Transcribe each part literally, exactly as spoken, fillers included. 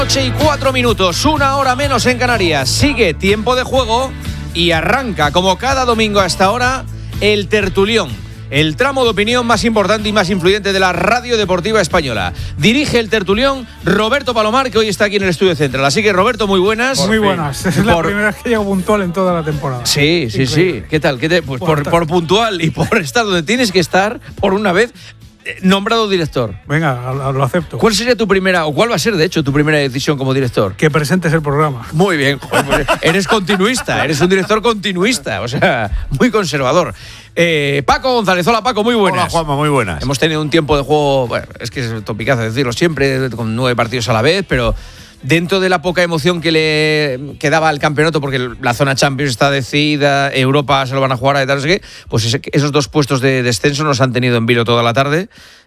Noche y cuatro minutos, una hora menos en Canarias. Sigue tiempo de juego y arranca, como cada domingo a esta hora, el tertulión. El tramo de opinión más importante y más influyente de la radio deportiva española. Dirige el tertulión Roberto Palomar, que hoy está aquí en el estudio central. Así que, Roberto, muy buenas. Muy buenas. Es la por... primera vez que llego puntual en toda la temporada. Sí, sí, Increíble. sí. ¿Qué tal? ¿Qué te... Pues por, por puntual y por estar donde tienes que estar, por una vez, nombrado director. Venga, lo acepto. ¿Cuál sería tu primera, o cuál va a ser, de hecho, tu primera decisión como director? Que presentes el programa. Muy bien. Joder, pues eres continuista, eres un director continuista, o sea, muy conservador. Eh, Paco González, hola Paco, muy buenas. Hola Juanma, muy buenas. Hemos tenido un tiempo de juego, bueno, es que es topicazo decirlo siempre, con nueve partidos a la vez, pero dentro de la poca emoción que le quedaba al campeonato, porque la zona Champions está decidida, Europa se lo van a jugar y tal, no sé qué, pues ese, esos dos puestos de descenso nos han tenido en vilo toda la tarde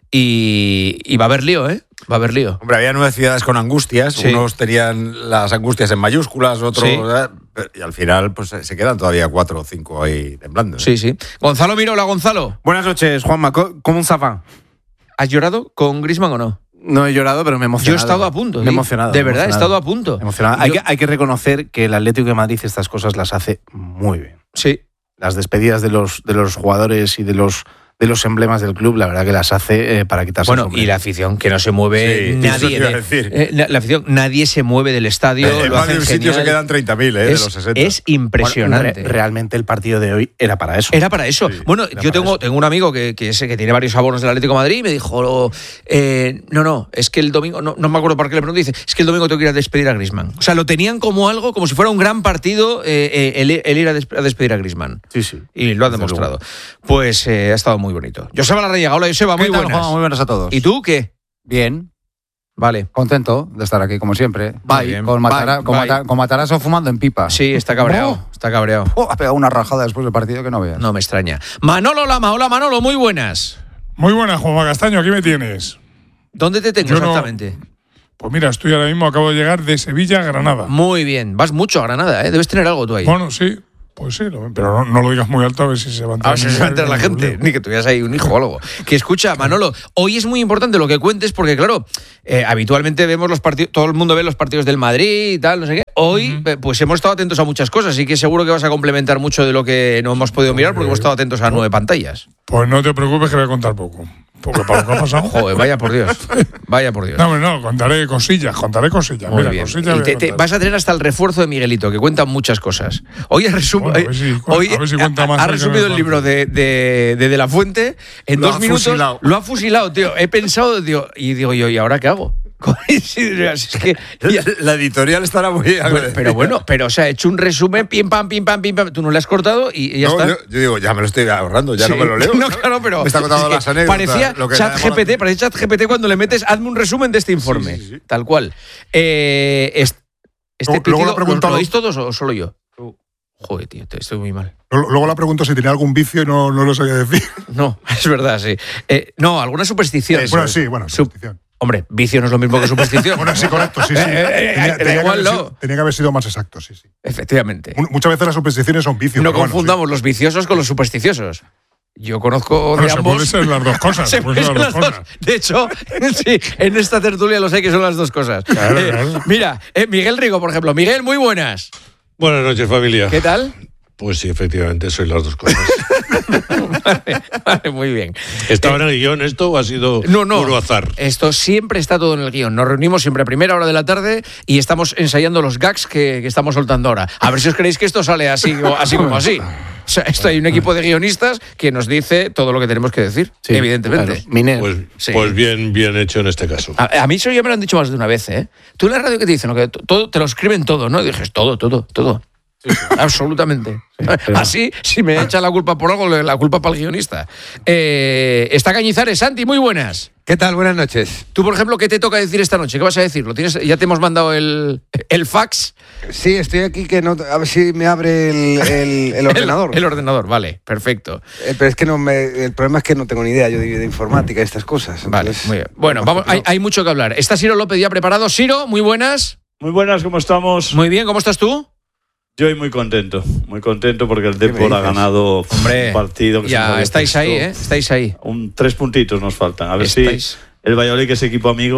y, y va a haber lío, ¿eh? Va a haber lío. Hombre, había nueve ciudades con angustias, sí. Unos tenían las angustias en mayúsculas, otros... Sí. Y al final pues se quedan todavía cuatro o cinco ahí temblando, ¿eh? Sí, sí. Gonzalo Mirola, Gonzalo. Buenas noches, Juanma. ¿Cómo se va? ¿Has llorado con Griezmann o no? No he llorado, pero me he emocionado. Yo he estado a punto. Me he emocionado. De verdad, emocionado. he estado a punto. Emocionado. Hay, Yo... que, hay que reconocer que el Atlético de Madrid estas cosas las hace muy bien. Sí. Las despedidas de los, de los jugadores y de los... de los emblemas del club, la verdad que las hace eh, para quitarse bueno, el sombrero. Y la afición, que no se mueve sí, nadie. De, eh, la, la afición, nadie se mueve del estadio. Eh, lo en un sitio se quedan treinta mil, eh, es, de los sesenta. Es impresionante. Bueno, re, realmente el partido de hoy era para eso. Era para eso. Sí, bueno, yo tengo, tengo un amigo que, que, ese, que tiene varios abonos del Atlético de Madrid y me dijo, eh, no, no, es que el domingo, no, no me acuerdo por qué le pregunté, dice, es que el domingo tengo que ir a despedir a Griezmann. O sea, lo tenían como algo, como si fuera un gran partido eh, el, el ir a, des, a despedir a Griezmann. Sí, sí. Y lo ha demostrado. Pues eh, ha estado muy bonito. Joseba Larrañaga, hola Joseba, muy buenas. Juan? Muy buenas a todos. ¿Y tú qué? Bien. Vale. Contento de estar aquí, como siempre. Bye. Con, Matara, bye, con, bye. Mata, con Matarazzo fumando en pipa. Sí, está cabreado. Oh. Está cabreado. Oh, ha pegado una rajada después del partido que no veas. No me extraña. Manolo Lama, hola Manolo, muy buenas. Muy buenas, Juanma Castaño, aquí me tienes. ¿Dónde te tengo Yo exactamente? No... Pues mira, estoy ahora mismo, acabo de llegar de Sevilla a Granada. Muy bien. Vas mucho a Granada, ¿eh? Debes tener algo tú ahí. Bueno, sí. Pues sí, pero no, no lo digas muy alto a ver si se va a enterar. A ver si se va a enterar la gente, ni que tuvieras ahí un hijo o algo. Que escucha, Manolo, hoy es muy importante lo que cuentes porque, claro, eh, habitualmente vemos los partidos, todo el mundo ve los partidos del Madrid y tal, no sé qué. Hoy, uh-huh. pues hemos estado atentos a muchas cosas, así que seguro que vas a complementar mucho de lo que no hemos podido mirar porque hemos estado atentos a nueve pantallas. Pues no te preocupes que voy a contar poco. Porque para lo que ha pasado. Joder, vaya por Dios. Vaya por Dios. No, no, contaré cosillas, contaré cosillas. Muy Mira, bien. cosillas y te, te vas a tener hasta el refuerzo de Miguelito, que cuentan muchas cosas. Hoy ha, resum, bueno, a ver si, hoy a ver si cuenta más ha resumido el libro de, de, de De La Fuente en lo dos minutos. Fusilado. Lo ha fusilado, tío. He pensado, tío, y digo yo, ¿y ahora qué hago? Es que ya, la editorial estará muy... Bueno, pero bueno, pero o sea, he hecho un resumen, pim, pam, pim, pam, pim, pam. Tú no le has cortado y, y ya no, está. Yo, yo digo, ya me lo estoy ahorrando, ya sí. no me lo leo. No, claro, pero... Me está contando las anécdotas. Parecía ChatGPT, parecía ChatGPT cuando le metes, hazme un resumen de este informe. Sí, sí, sí. Tal cual. Eh, este luego, pitido, luego ¿lo, ¿lo veis todos o solo yo? Joder, tío, estoy muy mal. Luego la pregunto si tenía algún vicio y no, no lo sabía decir. No, es verdad, sí. Eh, no, alguna superstición. Eso bueno, es. sí, bueno, superstición. Hombre, vicio no es lo mismo que superstición. Bueno, sí, correcto, sí, sí. Eh, eh, tenía, tenía, igual que no. sido, tenía que haber sido más exacto, sí, sí. Efectivamente. Muchas veces las supersticiones son vicios. No pero confundamos bueno, sí. los viciosos con los supersticiosos. Yo conozco bueno, de se ambos. Puede ser las dos cosas. Se se puede ser las dos cosas. Dos. De hecho, sí, en esta tertulia lo sé que son las dos cosas. Claro, eh, claro. Mira, eh, Miguel Rigo, por ejemplo. Miguel, muy buenas. Buenas noches, familia. ¿Qué tal? Pues sí, efectivamente, soy las dos cosas. vale, vale, muy bien. ¿Estaba eh, en el guión esto o ha sido no, no, puro azar? Esto siempre está todo en el guión. Nos reunimos siempre a primera hora de la tarde y estamos ensayando los gags que, que estamos soltando ahora. A ver si os creéis que esto sale así, así como así. O sea, esto hay un equipo de guionistas que nos dice todo lo que tenemos que decir, sí, evidentemente. Claro. Pues, sí. pues bien, bien hecho en este caso. A, a mí eso ya me lo han dicho más de una vez, ¿eh? Tú en la radio, ¿qué te dicen? ¿No? Que todo, te lo escriben todo, ¿no? Y dices, todo, todo, todo. Sí, sí. Absolutamente. Sí, pero... Así, si me echan la culpa por algo, la culpa para el guionista. Eh, está Cañizares. Santi, muy buenas. ¿Qué tal? Buenas noches. Tú, por ejemplo, ¿qué te toca decir esta noche? ¿Qué vas a decir? ¿Lo tienes? ¿Ya te hemos mandado el, el fax? Sí, estoy aquí, que no, a ver si me abre el, el, el ordenador. el, el ordenador, vale, perfecto. Eh, pero es que no me, el problema es que no tengo ni idea yo de, de informática y estas cosas. Vale, entonces, muy bien. Bueno, vamos, hay, hay mucho que hablar. Está Ciro López ya preparado. Ciro, muy buenas. Muy buenas, ¿cómo estamos? Muy bien, ¿cómo estás tú? Yo muy contento, muy contento porque el Depor ha ganado Hombre, un partido que ya estáis ahí, ¿eh? Estáis ahí. Un, tres puntitos nos faltan. A ver estáis. si el Valladolid, que es equipo amigo,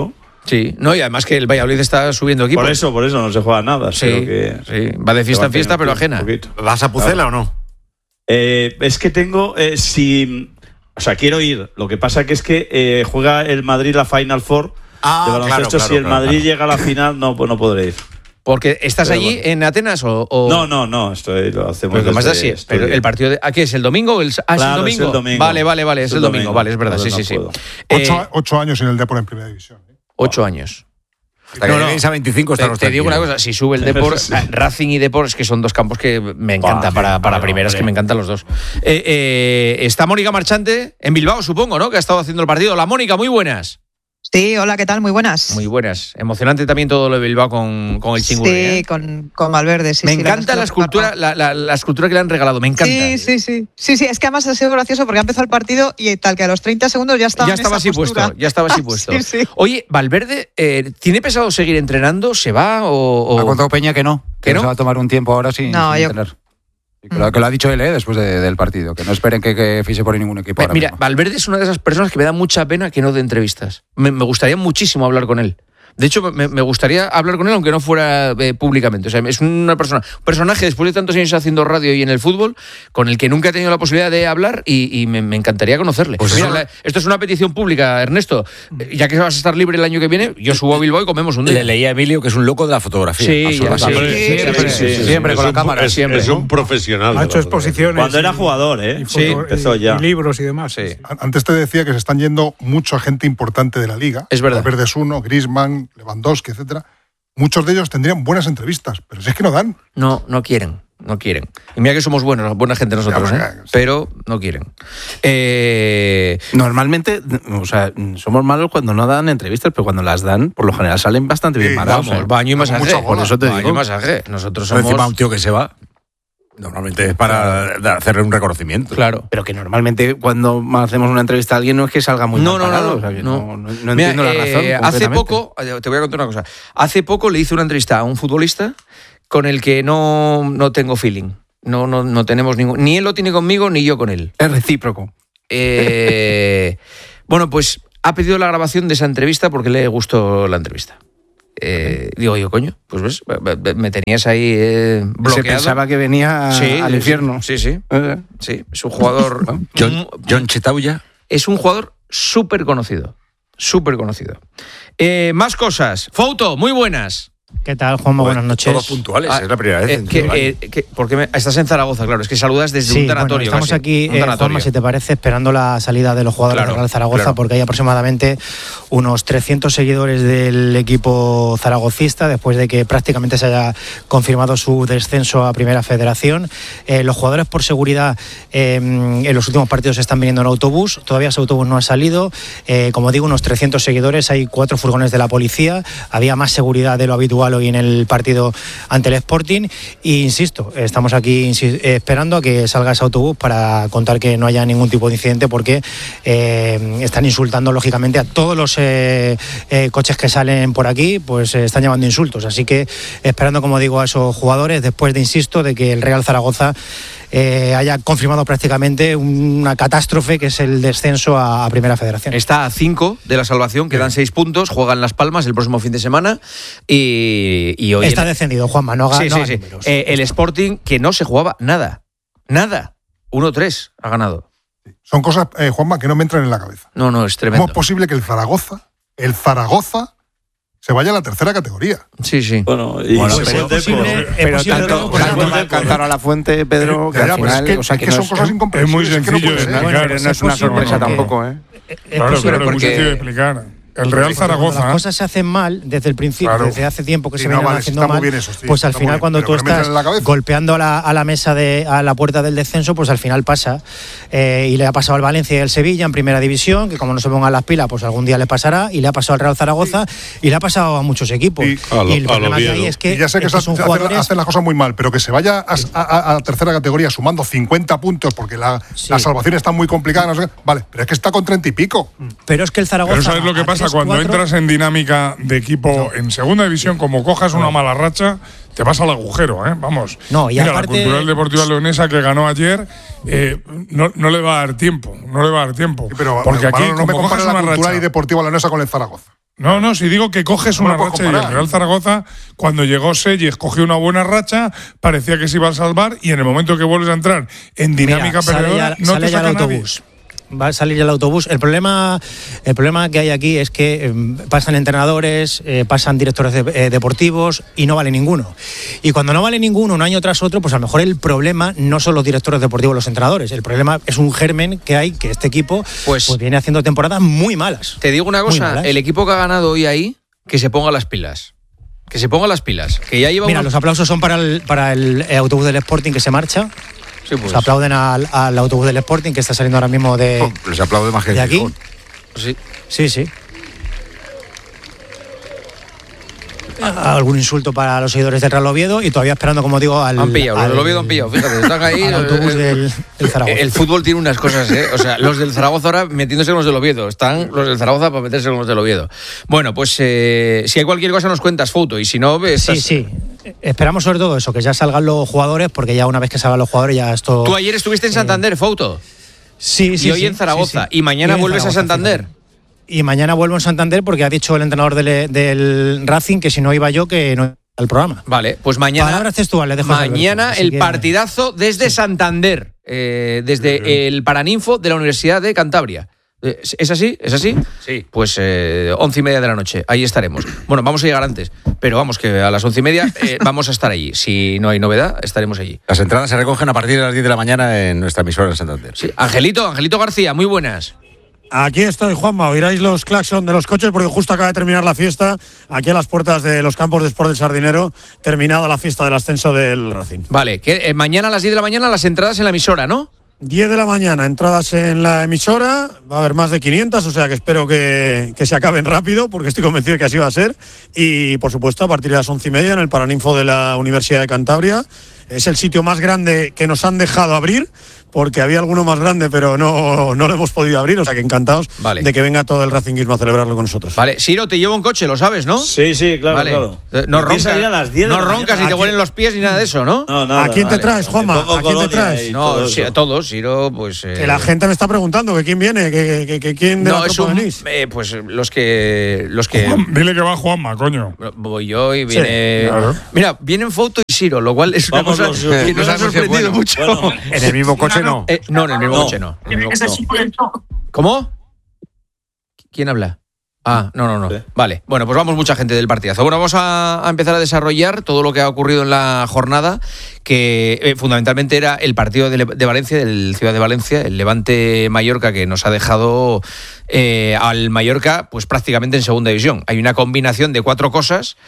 Sí, no, y además que el Valladolid está subiendo equipo. Por eso, por eso no se juega nada. Sí, que sí, va de fiesta en fiesta, pero ajena. ¿Vas a Pucela claro. o no? Eh, es que tengo, eh, si, o sea, quiero ir. Lo que pasa que es que eh, juega el Madrid la Final Four ah, de baloncesto. Claro, claro, si el claro, Madrid claro. llega a la final, no, pues no podré ir. Porque estás pero allí bueno. en Atenas o, o... No, no, no, estoy, lo hacemos pero más así. Estoy... Pero el partido de aquí es el domingo, el, ah, claro, es el domingo. Es el domingo. Vale, vale, vale, es, es el domingo. domingo, vale, es verdad, sí, no sí, sí. Ocho, eh, ocho años en el Depor en primera división. ¿eh? Ocho wow. años. Hasta que no, lleguéis a veinticinco estamos Te, te digo una cosa, si sube el Depor, Racing y Depor, es que son dos campos que me encantan wow, para, para primeras, que me encantan los dos. Eh, eh, está Mónica Marchante en Bilbao, supongo, ¿no? Que ha estado haciendo el partido. La Mónica, muy buenas. Sí, hola, ¿qué tal? Muy buenas. Muy buenas. Emocionante también todo lo de Bilbao con, con el Chingurri. Sí, ¿eh? con, con Valverde, sí. Me sí, encanta la, la escultura, la, la, la escultura que le han regalado, me encanta. Sí, sí, sí. Sí, sí, es que además ha sido gracioso porque ha empezado el partido y tal que a los treinta segundos ya estaba Ya estaba así postura. puesto, ya estaba así puesto. sí, sí. Oye, Valverde, eh, ¿tiene pensado seguir entrenando? ¿Se va o...? o... Ha contado Peña que no, que, ¿Que no? se va a tomar un tiempo ahora sin, no, sin yo... entrenar. Que lo, que lo ha dicho él ¿eh? después de, del partido, que no esperen que, que fiche por ningún equipo. Ahora Mira, mismo. Valverde es una de esas personas que me da mucha pena que no dé entrevistas. Me, me gustaría muchísimo hablar con él. De hecho, me, me gustaría hablar con él aunque no fuera eh, públicamente. O sea, es una persona, un personaje después de tantos años haciendo radio y en el fútbol, con el que nunca he tenido la posibilidad de hablar y, y me, me encantaría conocerle. Pues Mira, la, esto es una petición pública, Ernesto. Ya que vas a estar libre el año que viene, yo subo a Bilbao y comemos un día. Le leí a Emilio que es un loco de la fotografía. Sí, ya, sí. Hombre, Sí, siempre, sí, sí, siempre sí, con sí, la sí, cámara. Es, siempre, es ¿no? un profesional. Ha hecho exposiciones. Cuando era y, jugador, ¿eh? Y foto, sí, empezó ya. Y, y libros y demás. Sí. Antes te decía que se están yendo mucha gente importante de la liga. Es verdad. Valverde es uno, Griezmann, Lewandowski, etcétera. Muchos de ellos tendrían buenas entrevistas, pero si es que no dan. No, no quieren, no quieren. Y mira que somos buenos, buena gente nosotros, ya, ¿eh? sí. Pero no quieren. Eh... Normalmente, o sea, somos malos cuando no dan entrevistas, pero cuando las dan, por lo general salen bastante bien Sí, parados. Vamos, ¿eh? baño y masaje. Mucha bola. Por eso te Baño digo. y masaje. Nosotros Pero somos... encima un tío que se va, normalmente es para hacerle un reconocimiento. Claro. Pero que normalmente cuando hacemos una entrevista a alguien no es que salga muy No, mal no, parado. no, O sea, que no. no, no, no Mira, entiendo la razón. eh, hace completamente. poco, te voy a contar una cosa. Hace poco le hice una entrevista a un futbolista con el que no, no tengo feeling. No, no, no tenemos ningún. Ni él lo tiene conmigo, ni yo con él. Es recíproco. Eh, bueno, pues ha pedido la grabación de esa entrevista porque le gustó la entrevista. Eh, digo yo, coño, pues ves, me tenías ahí eh, bloqueado. Se pensaba que venía sí, al infierno. Sí, sí. Eh. Sí, es un jugador. John, John Chetauya. Es un jugador súper conocido. Súper conocido. Eh, más cosas. Foto, muy buenas. ¿Qué tal, Juanma? Buenas noches. Todos puntuales, Ah, es la primera vez. Eh, en que, todo el eh, año. que- porque me- estás en Zaragoza, claro. Es que saludas desde Sí, un bueno, tanatorio. estamos casi, aquí, un eh, tanatorio. Juanma, si te parece, esperando la salida de los jugadores Claro, del Real Zaragoza, claro. porque hay aproximadamente unos trescientos seguidores del equipo zaragocista, después de que prácticamente se haya confirmado su descenso a Primera Federación. Eh, los jugadores, por seguridad, eh, en los últimos partidos están viniendo en autobús, todavía ese autobús no ha salido. Eh, como digo, unos trescientos seguidores, hay cuatro furgones de la policía, había más seguridad de lo habitual hoy en el partido ante el Sporting. E insisto, estamos aquí insi- eh, esperando a que salga ese autobús para contar que no haya ningún tipo de incidente, porque eh, están insultando lógicamente a todos los eh, eh, coches que salen por aquí, pues eh, están llamando insultos. Así que esperando, como digo, a esos jugadores, después de, insisto, de que el Real Zaragoza eh, haya confirmado prácticamente una catástrofe que es el descenso a, a Primera Federación. Está a cinco de la salvación, quedan seis puntos, juegan Las Palmas el próximo fin de semana y, y hoy... Está en- descendido, Juanma, no haga Sí, no sí, haga sí. números. Eh, el Sporting, que no se jugaba nada. Nada. uno tres ha ganado. Son cosas, eh, Juanma, que no me entran en la cabeza. No, no, es ¿Cómo tremendo. es posible que el Zaragoza, el Zaragoza, se vaya a la tercera categoría? Sí, sí. Bueno, y Bueno, se pero- puede, posible- pues, es Pero posible, tanto, no, pues, tanto no, va a cantar a la fuente, Pedro, que Ya, al ya, pero final... es que, o sea, es que que no son es- cosas es incomprensibles. muy es que no puede sencillo de ser. explicar. pero no es una posible sorpresa que- tampoco, ¿eh? Es Claro, posible claro, es muy porque- sencillo de explicar. El Real Cuando las Zaragoza. cosas se hacen mal desde el principio, Claro. desde hace tiempo que Sí, se no, vienen vale, haciendo está muy mal, bien eso, sí, pues al está muy final bien, cuando pero tú que no me estás entre en la cabeza. golpeando a la, a la mesa de a la puerta del descenso, pues al final pasa. Eh, y le ha pasado al Valencia y al Sevilla en Primera División, que como no se pongan las pilas, pues algún día le pasará, y le ha pasado al Real Zaragoza y le ha pasado a muchos equipos. Y- A lo- y el a lo problema que hay Oviedo. es que, Y ya sé que, es que se son hacen, jugadores. hacen las cosas muy mal, pero que se vaya a, a- a la tercera categoría sumando cincuenta puntos porque la, Sí. la salvación está muy complicada. No sé qué. Vale, pero es que está con treinta y pico. Pero es que el Zaragoza. Pero ¿sabes lo que a pasa? tres, Cuando cuatro, entras en dinámica de equipo en segunda división, como cojas una mala racha, te vas al agujero, ¿eh? Vamos. No, y Mira, aparte- la Cultural Deportiva Leonesa que ganó ayer, eh, no, no le va a dar tiempo, no le va a dar tiempo. Sí, pero Porque aquí, Manolo, no me como compares cojas la una cultural racha... y deportiva leonesa con el Zaragoza. No, no, si digo que coges No una lo puedo racha y el comparar. Real Zaragoza, cuando llegó Selles, cogió una buena racha, parecía que se iba a salvar y en el momento que vuelves a entrar en dinámica Mira, sale perdedora, ya- no sale te ya el saca nadie. autobús. Va a salir ya el autobús. El problema, el problema que hay aquí es que eh, pasan entrenadores, eh, pasan directores de- eh, deportivos y no vale ninguno. Y cuando no vale ninguno un año tras otro, pues a lo mejor el problema no son los directores deportivos, los entrenadores. El problema es un germen que hay, que este equipo Pues- pues, viene haciendo temporadas muy malas. Te digo una Muy cosa, malas. el equipo que ha ganado hoy ahí, que se ponga las pilas. Que se ponga las pilas. Que ya lleva Mira, una- los aplausos son para el, para el eh, autobús del Sporting que se marcha. Sí, pues. Se aplauden al, al autobús del Sporting que está saliendo ahora mismo de, Oh, les aplaude más que de el aquí. Gijón. Sí. Sí, sí. Algún insulto para los seguidores del Real Oviedo y todavía esperando, como digo, al, Han pillado, al- los del Oviedo han pillado, fíjate, están ahí. al autobús eh, del, del Zaragoza. El fútbol tiene unas cosas, ¿eh? O sea, los del Zaragoza ahora metiéndose con los del Oviedo. Están los del Zaragoza para meterse con los del Oviedo. Bueno, pues eh, si hay cualquier cosa nos cuentas, Foto, y si no, estás... Sí, sí. Esperamos sobre todo eso, que ya salgan los jugadores, porque ya una vez que salgan los jugadores ya esto... Tú ayer estuviste en Santander, Foto. Sí, sí, Y hoy sí, en Zaragoza. sí, sí. Y mañana Y hoy en vuelves a Zaragoza, Santander. fíjate. Y mañana vuelvo en Santander porque ha dicho el entrenador del, del Racing que si no iba yo, que no iba al programa. Vale, pues mañana... Palabras textuales, dejo de Mañana Alberto, así el que- partidazo desde Santander, eh, desde el Paraninfo de la Universidad de Cantabria. Eh, ¿Es así? ¿Es así? Sí. Pues eh, once y media de la noche, ahí estaremos. Bueno, vamos a llegar antes, pero vamos que a las once y media eh, vamos a estar allí. Si no hay novedad, estaremos allí. Las entradas se recogen a partir de las diez de la mañana en nuestra emisora en Santander. Sí. Angelito, Angelito García, muy buenas. Aquí estoy, Juanma. Oiráis los claxon de los coches porque justo acaba de terminar la fiesta aquí a las puertas de los campos de Sport del Sardinero, terminada la fiesta del ascenso del Racing. Vale, que eh, mañana a las diez de la mañana las entradas en la emisora, ¿no? diez de la mañana, entradas en la emisora, va a haber más de quinientas, o sea que espero que, que se acaben rápido, porque estoy convencido de que así va a ser. Y por supuesto, a partir de las once y media en el Paraninfo de la Universidad de Cantabria. Es el sitio más grande que nos han dejado abrir, porque había alguno más grande, pero no, no lo hemos podido abrir, o sea que encantados Vale. de que venga todo el racinguismo a celebrarlo con nosotros. Vale, Siro, te llevo un coche, lo sabes, ¿no? Sí, sí, claro, Vale. claro. Eh, No Empieza roncas, a ir a las diez de no la roncas mañana. ni te Aquí- huelen los pies ni nada de eso, ¿no? No, nada, ¿A quién te vale. traes, Juanma? Me pongo ¿A quién te colonia traes? y No, todo sí, eso. a todos, Siro, pues... eh, Que la gente me está preguntando que quién viene, que, que, que quién de No, la es tropa un, venís. eh, pues los que... Los que Juan, dile que va Juanma, coño. voy yo y viene... claro. Mira, vienen Foto y Siro, lo cual es una Vamos cosa los- que nos no ha sabemos si es sorprendido bueno. mucho. Bueno, En el mismo coche no. Eh, no, en el mismo No. coche no. En el mismo- no. ¿Cómo? ¿Quién habla? Ah, no, no, no. Sí. Vale. Bueno, pues vamos mucha gente del partidazo. Bueno, vamos a, a empezar a desarrollar todo lo que ha ocurrido en la jornada, que eh, fundamentalmente era el partido de, Le- de Valencia, del Ciudad de Valencia, el Levante Mallorca, que nos ha dejado eh, al Mallorca pues prácticamente en segunda división. Hay una combinación de cuatro cosas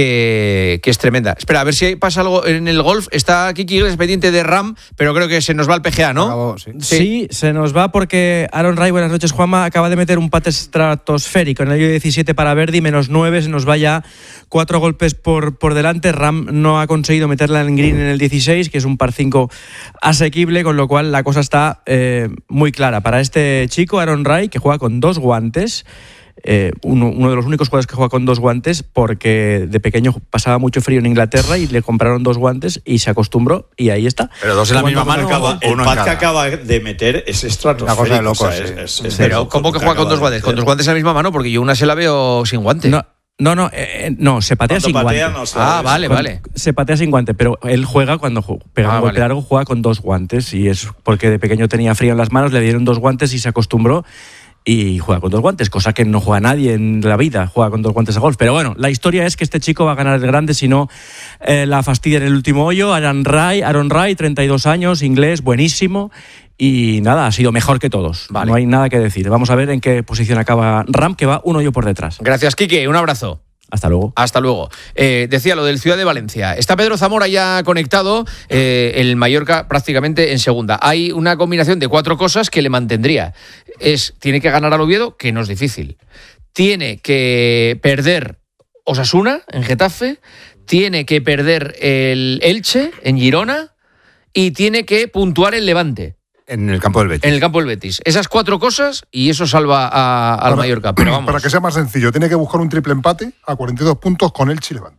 que, que es tremenda. Espera, a ver si pasa algo en el golf. Está Kiki Iglesias pendiente de Ram, pero creo que se nos va el P G A, ¿no? Acabó, sí. Sí, se nos va porque Aaron Ray, buenas noches, Juanma, acaba de meter un pate estratosférico en el hoyo diecisiete para Verdi, menos nueve, se nos va ya cuatro golpes por, por delante. Ram no ha conseguido meterla en green en el dieciséis, que es un par cinco asequible, con lo cual la cosa está eh, muy clara para este chico, Aaron Ray, que juega con dos guantes. Eh, uno, uno de los únicos jugadores que juega con dos guantes, porque de pequeño pasaba mucho frío en Inglaterra y le compraron dos guantes y se acostumbró y ahí está. Pero dos en la misma mano Acaba- o el uno en pad que cada. acaba de meter es estratosférico. Una cosa de locos, o sea, sí. es- es- es Pero, de locos ¿cómo que lo juega con acaba dos de guantes? Con meter. dos guantes en la misma mano, porque yo una se la veo sin guante. No, no, no, eh, no, se patea Cuando sin patea, guante. no se Ah, ve. vale, Cuando- vale. Se patea sin guante, pero él juega cuando ju- pega Ah, un golpe vale. largo, juega con dos guantes y es porque de pequeño tenía frío en las manos, le dieron dos guantes y se acostumbró y juega con dos guantes, cosa que no juega nadie en la vida, juega con dos guantes a golf. Pero bueno, la historia es que este chico va a ganar el grande si no eh, la fastidia en el último hoyo. Aaron Ray, Aaron Ray, treinta y dos años, inglés, buenísimo. Y nada, ha sido mejor que todos. Vale. No hay nada que decir. Vamos a ver en qué posición acaba Ram, que va un hoyo por detrás. Gracias, Quique. Un abrazo. Hasta luego. Hasta luego. Eh, decía lo del Ciudad de Valencia. Está Pedro Zamora ya conectado, eh, el Mallorca prácticamente en segunda. Hay una combinación de cuatro cosas que le mantendría. Es, tiene que ganar al Oviedo, que no es difícil. Tiene que perder Osasuna en Getafe, tiene que perder el Elche en Girona y tiene que puntuar el Levante. En el campo del Betis. En el campo del Betis. Esas cuatro cosas y eso salva a- al Para- Mallorca. Pero vamos. Para que sea más sencillo, tiene que buscar un triple empate a cuarenta y dos puntos con Elche y Levante.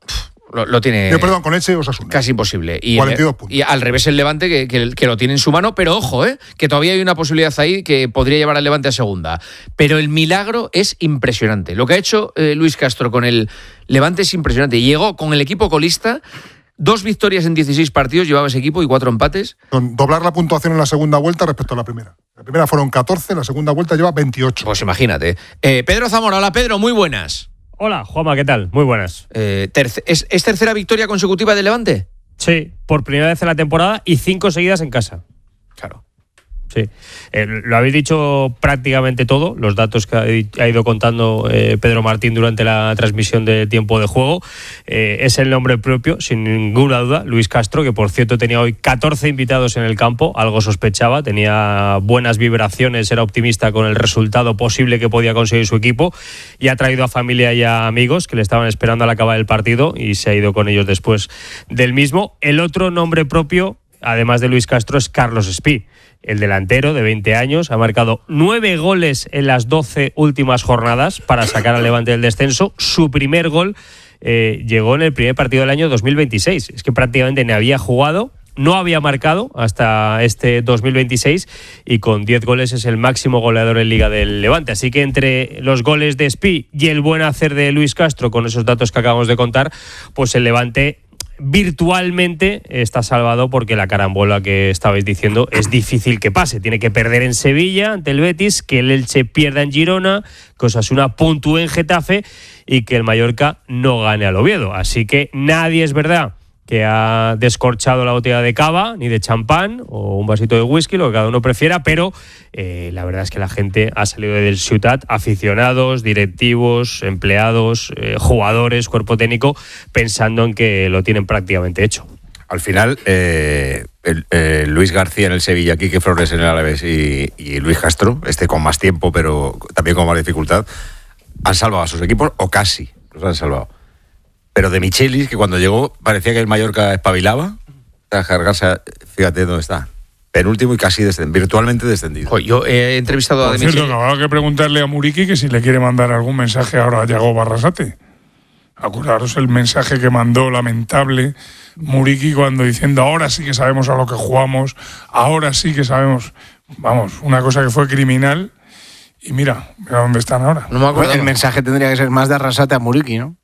Lo, lo tiene. Yo, perdón, con Elche o Osasuna. Casi imposible. Y, cuarenta y dos puntos. Y al revés el Levante, que, que, que lo tiene en su mano, pero ojo, ¿eh? que todavía hay una posibilidad ahí que podría llevar al Levante a segunda. Pero el milagro es impresionante. Lo que ha hecho eh, Luis Castro con el Levante es impresionante. Llegó con el equipo colista, dos victorias en dieciséis partidos, llevaba ese equipo y cuatro empates. Con doblar la puntuación en la segunda vuelta respecto a la primera. La primera fueron catorce, la segunda vuelta lleva veintiocho. Pues imagínate. Eh, Pedro Zamora, hola Pedro, muy buenas. Hola, Juanma, ¿qué tal? Muy buenas. Eh, terce- ¿es, ¿Es tercera victoria consecutiva del Levante? Sí, por primera vez en la temporada y cinco seguidas en casa. Claro. Sí, eh, lo habéis dicho prácticamente todo, los datos que ha, ha ido contando eh, Pedro Martín durante la transmisión de Tiempo de Juego. Eh, es el nombre propio, sin ninguna duda, Luis Castro, que por cierto tenía hoy catorce invitados en el campo, algo sospechaba, tenía buenas vibraciones, era optimista con el resultado posible que podía conseguir su equipo y ha traído a familia y a amigos que le estaban esperando al acabar el partido y se ha ido con ellos después del mismo. El otro nombre propio, además de Luis Castro, es Carlos Espí. El delantero de veinte años ha marcado nueve goles en las doce últimas jornadas para sacar al Levante del descenso. Su primer gol eh, llegó en el primer partido del año dos mil veintiséis. Es que prácticamente no había jugado, no había marcado hasta este dos mil veintiséis y con diez goles es el máximo goleador en Liga del Levante. Así que entre los goles de Espí y el buen hacer de Luis Castro, con esos datos que acabamos de contar, pues el Levante virtualmente está salvado, porque la carambola que estabais diciendo es difícil que pase. Tiene que perder en Sevilla ante el Betis, que el Elche pierda en Girona, que Osasuna puntúe en Getafe y que el Mallorca no gane al Oviedo. Así que nadie, es verdad, que ha descorchado la botella de cava, ni de champán o un vasito de whisky, lo que cada uno prefiera, pero eh, la verdad es que la gente ha salido del Ciutat, aficionados, directivos, empleados, eh, jugadores, cuerpo técnico, pensando en que lo tienen prácticamente hecho. Al final, eh, el, eh, Luis García en el Sevilla, Quique Flores en el Alavés y, y Luis Castro, este con más tiempo pero también con más dificultad, han salvado a sus equipos, o casi los han salvado. Pero de Michelis, que cuando llegó parecía que el Mallorca espabilaba, a cargarse, fíjate dónde está. Penúltimo y casi descend- virtualmente descendido. Oye, yo he entrevistado a Por De cierto, Michelis. que habrá que preguntarle a Muriqui que si le quiere mandar algún mensaje ahora a Yago Barrasate. Acordaros el mensaje que mandó lamentable Muriqui cuando diciendo ahora sí que sabemos a lo que jugamos, ahora sí que sabemos, vamos, una cosa que fue criminal y mira, mira dónde están ahora. No me acuerdo. El mensaje tendría que ser más de Arrasate a Muriqui, ¿no?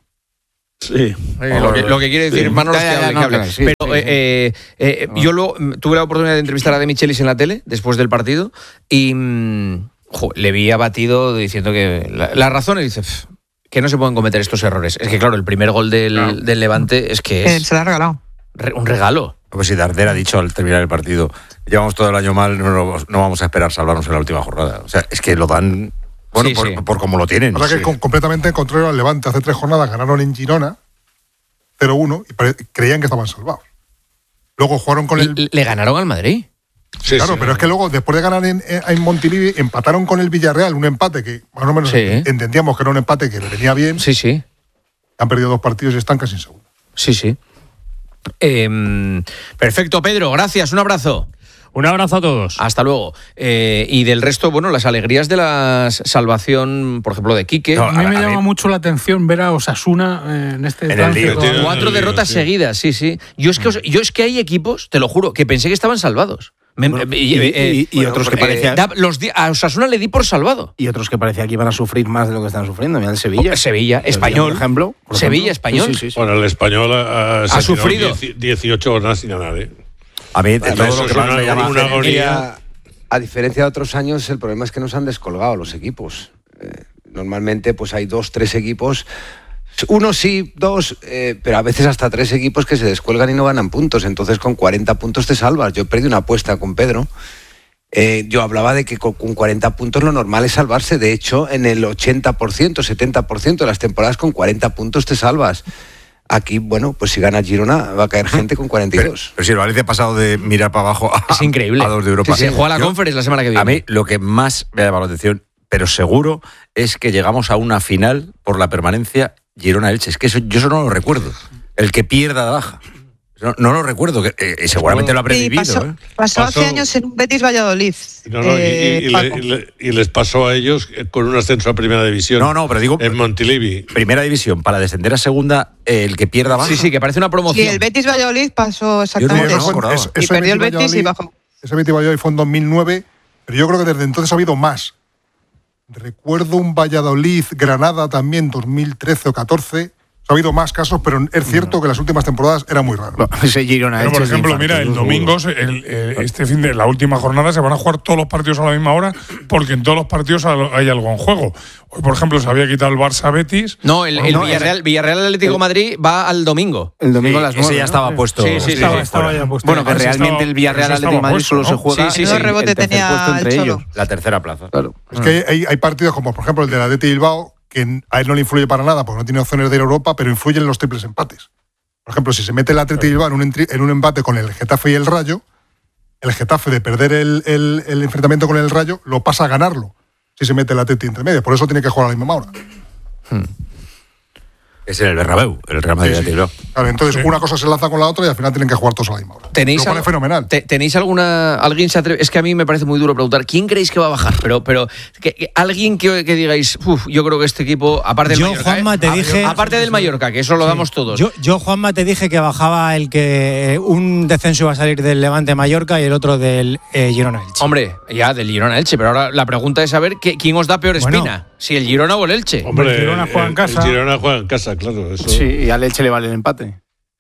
Sí. Eh, lo, que, lo que quiere decir Sí. Manolo es Ya, que ya, ya, hable, no, que hable. claro, sí, Pero sí, eh, eh, yo lo, tuve la oportunidad de entrevistar a De Michelis en la tele después del partido y mm, jo, le vi abatido diciendo que la- las razones, dice, "Pff, que no se pueden cometer estos errores". Es que claro, el primer gol del, Claro. del Levante es que Eh, es se la ha regalado. re- un regalo. Pues si Darder ha dicho al terminar el partido, llevamos todo el año mal, no, no, no vamos a esperar salvarnos en la última jornada. O sea, es que lo dan, bueno, Sí, por, sí. por como lo tienen. La verdad Sí. que con- completamente en contrario al Levante. Hace tres jornadas ganaron en Girona cero uno y pare- creían que estaban salvados. Luego jugaron con el... Y le ganaron al Madrid. Sí, claro, sí. pero es que luego, después de ganar en, en Montilivi, empataron con el Villarreal, un empate que más o menos Sí. entendíamos que era un empate que le venía bien. Sí, sí. Han perdido dos partidos y están casi en segundo. Sí, sí. Eh, perfecto, Pedro, gracias, un abrazo. Un abrazo a todos. Hasta luego. Eh, y del resto, bueno, las alegrías de la salvación, por ejemplo, de Quique. No, A mí me a llama mí- mucho la atención ver a Osasuna eh, en este En el trance lío. todavía. Tiene- Cuatro lío, derrotas sí. seguidas, sí, sí. Yo es que, os- yo es que hay equipos, te lo juro, que pensé que estaban salvados. Me- Bueno, me- y- eh, y- y bueno, otros que eh, parecían- da- los di- a Osasuna le di por salvado. Y otros que parecía que iban a sufrir más de lo que están sufriendo. Mira el Sevilla. Oh, Sevilla, Sevilla, Español. por ejemplo. por Sevilla, ejemplo. Español. Sí, sí, sí, sí. Bueno, el español ha, Ha se tirado sufrido. dieci- dieciocho horas sin ganar, ¿eh? A mí, de Eso todo lo es que más una- me llama... una Y agonía. a, a diferencia de otros años, el problema es que nos han descolgado los equipos. Eh, normalmente pues hay dos, tres equipos, uno sí, dos, eh, pero a veces hasta tres equipos que se descuelgan y no ganan puntos. Entonces con cuarenta puntos te salvas. Yo perdí una apuesta con Pedro. Eh, yo hablaba de que con, con cuarenta puntos lo normal es salvarse. De hecho, en el ochenta por ciento, setenta por ciento de las temporadas con cuarenta puntos te salvas. Aquí, bueno, pues si gana Girona va a caer gente con cuarenta y Pero, dos. pero si el Valencia ha pasado de mirar para abajo a, Es increíble. a dos de Europa. Sí, sí, juega la Yo- Conference la semana que viene. A mí lo que más me ha llamado la atención, pero seguro, es que llegamos a una final por la permanencia Girona-Elche. Es que eso, yo eso no lo recuerdo. El que pierda baja. No, no lo recuerdo, que, eh, seguramente lo habré Sí, vivido. pasó, ¿eh? pasó hace Pasó- años en un Betis Valladolid. No, no, y- Eh, y, y Paco. le- y le- y les pasó a ellos con un ascenso a primera división. No, no, pero digo. En Montilivi. Primera división, para descender a segunda, eh, el que pierda baja. Sí, sí, que parece una Sí, promoción. el Betis Valladolid pasó no exactamente me eso. acordaba. Es- Y ese perdió el Betis Betis y Valladolid- bajó. Ese Betis Valladolid fue en dos mil nueve, pero yo creo que desde entonces ha habido más. Recuerdo un Valladolid-Granada también, dos mil trece o catorce. Ha habido más casos, pero es cierto que las últimas temporadas era muy raro. Ese Girona Pero, Elche por es de ejemplo, infarto, mira, el eso domingo, seguro. el- el- este fin de la última jornada, se van a jugar todos los partidos a la misma hora, porque en todos los partidos hay algo en juego. Hoy, por ejemplo, se había quitado el Barça-Betis. No, el, el No, Villarreal, Villarreal Atlético de Madrid va al domingo. El domingo a las Ese nueve, ya ¿no? estaba puesto. Sí, sí, Estaba, sí, estaba fuera. ya puesto. Bueno, que Ese realmente estaba- el Villarreal ese Atlético de estaba Madrid puesto, solo ¿no? se juega Sí, sí, sí. Menos rebote el tercer tenía puesto el entre Cholo. ellos. La tercera plaza. Claro. Es que hay, hay partidos como, por ejemplo, el del Athletic Bilbao, que a él no le influye para nada porque no tiene opciones de ir a Europa, pero influyen los triples empates. Por ejemplo, si se mete el Athletic Bilbao en un, entri- en un empate con el Getafe y el Rayo, el Getafe de perder el, el- el enfrentamiento con el Rayo lo pasa a ganarlo si se mete el Athletic entre medio. Por eso tiene que jugar a la misma hora. Es en el Bernabéu, el Real Madrid. Sí, sí. Bilbao. Claro, entonces Sí. una cosa se lanza con la otra y al final tienen que jugar todos a la misma hora. ¿Tenéis, Lo cual al- es fenomenal. te- ¿Tenéis alguna. Alguien se atreve? Es que a mí me parece muy duro preguntar. ¿Quién creéis que va a bajar? Pero, pero que, que alguien que, que digáis, uff, yo creo que este equipo, aparte del Yo, Mallorca. Juanma, ¿eh? te A- dije- Aparte del Mallorca, que eso lo damos todos. Yo, yo, Juanma, te dije que bajaba el que un descenso iba a salir del Levante Mallorca y el otro del eh, Girona Elche. Hombre, ya del Girona Elche, pero ahora la pregunta es saber qué- quién os da peor Bueno. espina, si el Girona o el Elche. Hombre, El Girona juega en el- casa. El Girona juega en casa, claro. Eso. Sí, y al Elche le vale el empate.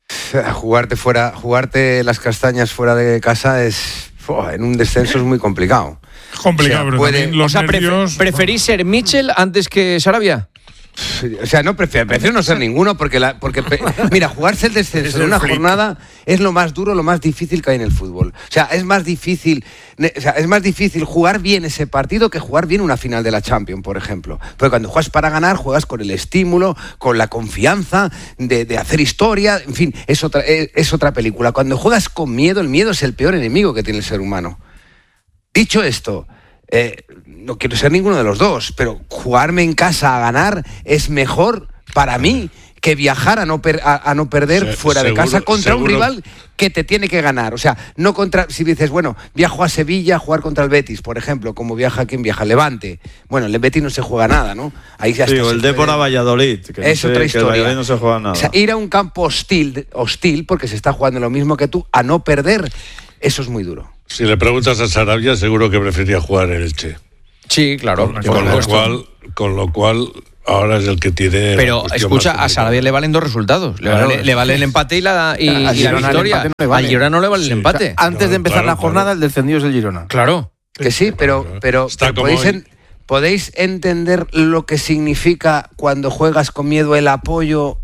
Jugarte fuera, jugarte las castañas fuera de casa es ¡fua! En un descenso es muy complicado. Es complicado, O sea, pero puede- también los O sea, prefe- nervios. ¿preferís ser Mitchell antes que Sarabia? O sea, no prefiero, prefiero no ser ninguno porque, la, porque pe- mira, jugarse el descenso en una jornada es lo más duro, lo más difícil que hay en el fútbol. O sea, es más difícil, ne- o sea, es más difícil jugar bien ese partido que jugar bien una final de la Champions, por ejemplo. Porque cuando juegas para ganar, juegas con el estímulo, con la confianza de, de hacer historia, en fin, es otra, es, es otra película. Cuando juegas con miedo, el miedo es el peor enemigo que tiene el ser humano. Dicho esto, eh, no quiero ser ninguno de los dos, pero jugarme en casa a ganar es mejor para mí que viajar a no, per- a, a no perder Se- fuera de seguro- casa contra un seguro. rival que te tiene que ganar. O sea, no contra. Si dices, bueno, viajo a Sevilla a jugar contra el Betis, por ejemplo, como viaja quien viaja, Levante. Bueno, el Betis no se juega nada, ¿no? Ahí ya Sí, está, o se el puede- Depor a Valladolid. Que no es sé, otra que el historia. Valladolid no se juega nada. O sea, ir a un campo hostil, hostil, porque se está jugando lo mismo que tú, a no perder, eso es muy duro. Si le preguntas a Sarabia, seguro que prefería jugar en Elche. Sí, claro. por Con lo, supuesto. cual, con lo cual, ahora es el que tiene. la Pero cuestión escucha, más a Sarabia le valen dos resultados. Le, Claro, vale, es le vale el empate y la, y, Al y la Girona el victoria. empate no le vale. Al Girona no le vale el empate. Antes de empezar Claro, la claro. jornada, el descendido es el Girona. Claro. Que sí, pero, pero, Está pero como podéis, hoy. en- podéis entender lo que significa cuando juegas con miedo el apoyo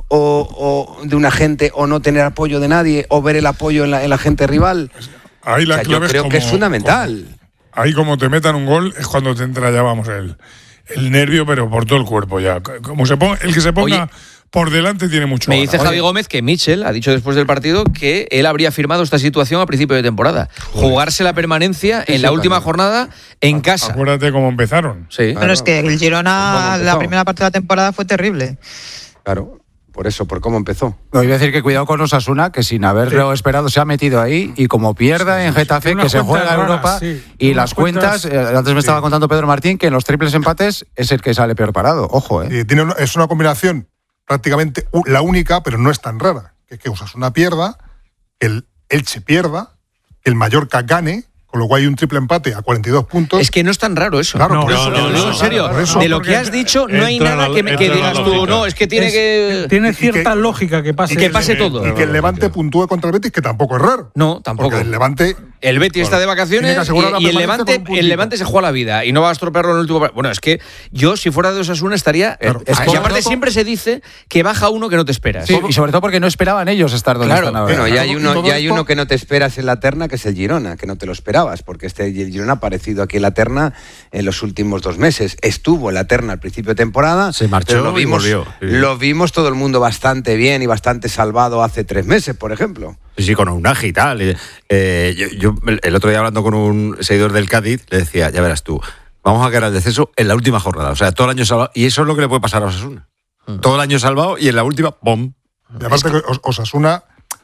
o, o de una gente o no tener apoyo de nadie o ver el apoyo en la, en la gente rival. Ahí la O sea, yo clave creo es que como- es fundamental. como- ahí como te metan un gol es cuando te entra ya, vamos, el, el nervio, pero por todo el cuerpo ya. Como se ponga, el que se ponga Oye, por delante tiene mucho. Me gana. dice Javi Gómez que Mitchell ha dicho después del partido que él habría firmado esta situación a principio de temporada. Jugarse la permanencia en sí, la última claro. jornada en casa. Acuérdate cómo empezaron. Sí. Bueno, es que el Girona, ¿Cómo la empezó? primera parte de la temporada fue terrible. Claro, por eso, por cómo empezó. No, iba a decir que cuidado con Osasuna, que sin haberlo esperado se ha metido ahí y como pierda en Getafe, Tiene que unas se juega cuentas Europa raras, sí. y Tiene las unas cuentas- cuentas, eh, antes me estaba contando Pedro Martín que en los triples empates es el que sale peor parado, ojo, ¿eh? Y tiene una- es una combinación prácticamente u- la única, pero no es tan rara. Que, que Osasuna pierda, que el Elche pierda, que el Mallorca gane, con lo cual hay un triple empate a cuarenta y dos puntos. Es que no es tan raro eso. Claro, No, por no, eso, no, por No, eso, no, en serio. por eso. De lo porque que has dicho, no hay entra nada la- que, me- que entra la digas tú, lógica. no, es que tiene Es- que. Tiene y cierta que- lógica que pase. que pase todo. Y que el Levante puntúe contra el Betis, que tampoco es raro. No, tampoco. Porque el Levante. El Betis está de Tiene vacaciones que asegurar la y, y el permanencia Levante, con un puntito. el Levante se juega la vida y no va a estropearlo en el último. par- Bueno, es que yo, si fuera de Osasuna, estaría. Claro. Es Es y por- aparte, siempre se dice que baja uno que no te esperas. Sí, y sobre todo porque no esperaban ellos estar donde Claro, están ahora. Bueno, y hay Y uno, todo y hay esto- uno que no te esperas en la terna, que es el Girona, que no te lo esperabas, porque este el Girona ha aparecido aquí en la terna en los últimos dos meses. Estuvo en la terna al principio de temporada, Se marchó pero lo y vimos, volvió, sí. lo vimos todo el mundo bastante bien y bastante salvado hace tres meses, por ejemplo. Sí, sí, con Unagi y tal. Eh, eh, yo, yo el otro día hablando con un seguidor del Cádiz, le decía, ya verás tú, vamos a quedar al descenso en la última jornada. O sea, todo el año salvado. Y eso es lo que le puede pasar a Osasuna. Todo el año salvado y en la última, ¡pum! Y aparte, que Os- Osasuna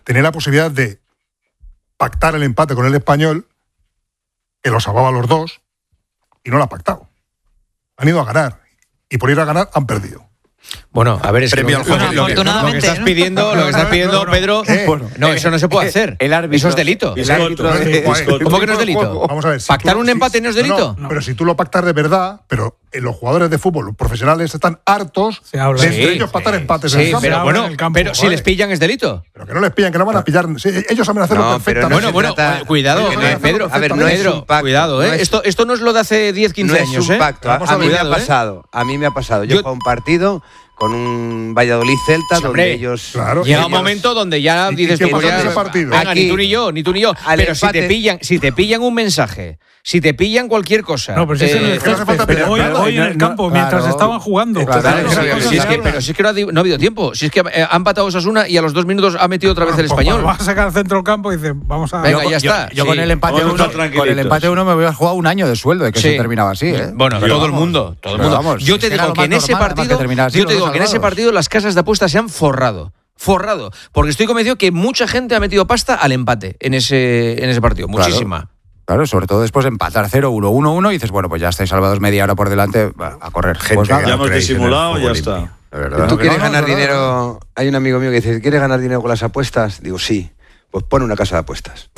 tenía la posibilidad de pactar el empate con el Español, que lo salvaba a los dos, y no lo ha pactado. Han ido a ganar, y por ir a ganar han perdido. Bueno, a ver, es Premio que lo, al juego. lo que, lo que estás pidiendo, lo que estás pidiendo, Pedro, Eh, bueno, no, eso no se puede hacer. El árbitro- Eso es delito. el árbitro de- ¿Cómo que no es delito? Vamos a ver. si ¿Pactar tú- un si- empate no es delito? No, pero si tú lo pactas de verdad, pero eh, los jugadores de fútbol, los profesionales, están hartos Se habla. de entre Sí, ellos pactar empates en Sí, el campo. pero habla bueno, en el campo, pero si joder. les pillan es delito. Pero que no les pillan, que no van a pillar. Sí, ellos saben hacerlo No, pero no perfectamente. Bueno, se bueno, trata- eh, cuidado, que no eh, es- Pedro. a ver, no es Pedro, un pacto, cuidado, ¿eh? no es- esto, esto no es lo de hace diez, quince no años, es un ¿eh? pacto. Vamos A, a mí ver, me ha cuidado, ¿eh? pasado. A mí me ha pasado. Yo Yo- juego un partido con un Valladolid-Celta Sí, donde hombre, ellos... claro. Llega un ellos- momento donde ya ¿Y dices, qué pues pasa en ya- ese partido? venga, Aquí, ni tú ni yo, ni tú ni yo. al Pero si empate- te pillan, si te pillan un mensaje, si te pillan cualquier cosa. No, pero si es en eh, el que no hace falta césped, pero hoy, pelear, hoy en no, el no, campo, claro. mientras estaban jugando. Claro, Claro, claro, esas claro, cosas si es se que, hablan. pero si es que no ha, di- no ha habido tiempo. Si es que eh, han patado Osasuna y a los dos minutos ha metido otra vez el Pues español. Vas a sacar al centro del campo y dices, vamos a. Venga, yo, ya yo- está, Yo sí. con el empate Vamos a uno, estar con el tranquilitos. empate uno me hubiera jugado un año de sueldo de que Sí. se terminaba así, ¿eh? Bueno, Pero todo el vamos, mundo, todo el pero mundo. vamos, yo es te que era digo lo que más en ese normal, además, que partido, terminara así yo los te digo dos que en ese salvados. partido las casas de apuestas se han forrado. Forrado, porque estoy convencido que mucha gente ha metido pasta al empate en ese en ese partido, Claro. muchísima. Claro, sobre todo después de empatar cero uno uno uno y dices, bueno, pues ya estáis salvados media hora por delante, va, a correr. Gente Pues que nada. Ya no hemos creéis en el disimulado, fútbol ya está. limpio, de verdad. ¿Tú quieres No, no, ganar no, no, dinero? Hay un amigo mío que dice, ¿quieres ganar dinero con las apuestas? Digo, sí. Pues pone una casa de apuestas.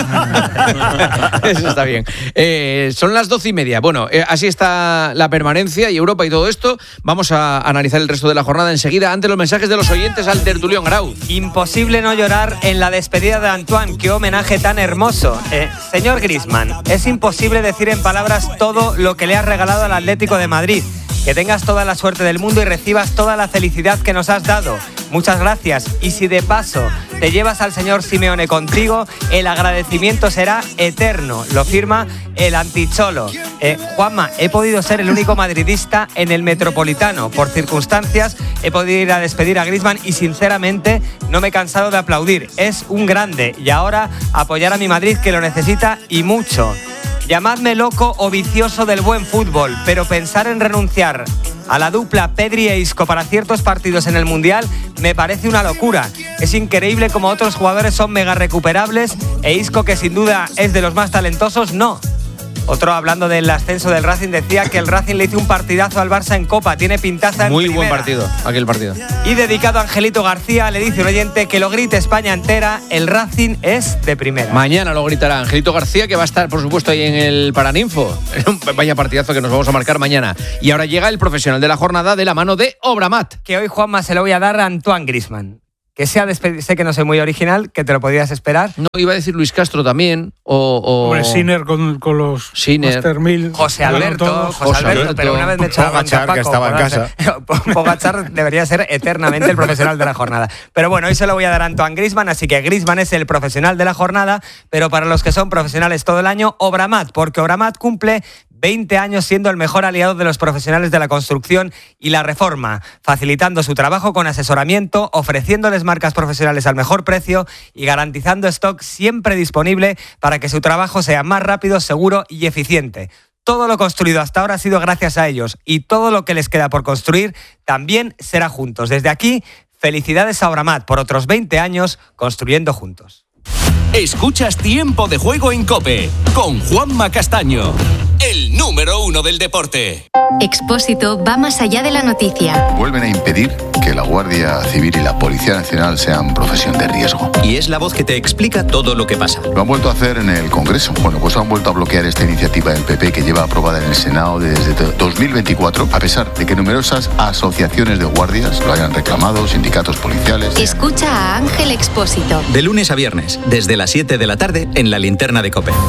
Eso está bien. Eh, son las doce y media. Bueno, eh, así está la permanencia y Europa y todo esto. Vamos a analizar el resto de la jornada enseguida. Ante los mensajes de los oyentes al tertulión Grau. Imposible no llorar en la despedida de Antoine. Qué homenaje tan hermoso. Eh, señor Griezmann, es imposible decir en palabras todo lo que le has regalado al Atlético de Madrid. Que tengas toda la suerte del mundo y recibas toda la felicidad que nos has dado. Muchas gracias. Y si de paso te llevas al señor Simeone contigo, el agradecimiento será eterno. Lo firma el anticholo. Eh, Juanma, he podido ser el único madridista en el Metropolitano. Por circunstancias he podido ir a despedir a Griezmann y sinceramente no me he cansado de aplaudir. Es un grande y ahora apoyar a mi Madrid que lo necesita y mucho. Llamadme loco o vicioso del buen fútbol, pero pensar en renunciar a la dupla Pedri e Isco para ciertos partidos en el Mundial me parece una locura. Es increíble como otros jugadores son mega recuperables e Isco, que sin duda es de los más talentosos, no. Otro, hablando del ascenso del Racing, decía que el Racing le hizo un partidazo al Barça en Copa. Tiene pintaza en Muy primera. buen partido, aquel partido. Y dedicado a Angelito García, le dice un oyente que lo grite España entera, el Racing es de primera. Mañana lo gritará Angelito García, que va a estar, por supuesto, ahí en el Paraninfo. Vaya partidazo que nos vamos a marcar mañana. Y ahora llega el profesional de la jornada de la mano de Obramat. Que hoy, Juanma, se lo voy a dar a Antoine Griezmann. Que sea despedido, sé que no soy muy original, que te lo podrías esperar. No, iba a decir Luis Castro también, o... o... Hombre, Sinner con, con los Sinner. Master mil. José Alberto, todos. José, José Alberto, pero una vez me echaba Pogacar, Paco, que estaba en casa. Pogacar debería ser eternamente el profesional de la jornada. Pero bueno, hoy se lo voy a dar a Antoine Griezmann, así que Griezmann es el profesional de la jornada, pero para los que son profesionales todo el año, Obramat, porque Obramat cumple veinte años siendo el mejor aliado de los profesionales de la construcción y la reforma, facilitando su trabajo con asesoramiento, ofreciéndoles marcas profesionales al mejor precio y garantizando stock siempre disponible para que su trabajo sea más rápido, seguro y eficiente. Todo lo construido hasta ahora ha sido gracias a ellos y todo lo que les queda por construir también será juntos. Desde aquí, felicidades a Obramat por otros veinte años construyendo juntos. Escuchas Tiempo de Juego en COPE con Juanma Castaño, el número uno del deporte. Expósito va más allá de la noticia. Vuelven a impedir que la Guardia Civil y la Policía Nacional sean profesión de riesgo. Y es la voz que te explica todo lo que pasa. Lo han vuelto a hacer en el Congreso. Bueno, pues han vuelto a bloquear esta iniciativa del P P que lleva aprobada en el Senado desde dos mil veinticuatro, a pesar de que numerosas asociaciones de guardias lo hayan reclamado, sindicatos policiales. Escucha a Ángel Expósito. De lunes a viernes, desde las siete de la tarde, en la linterna de COPE.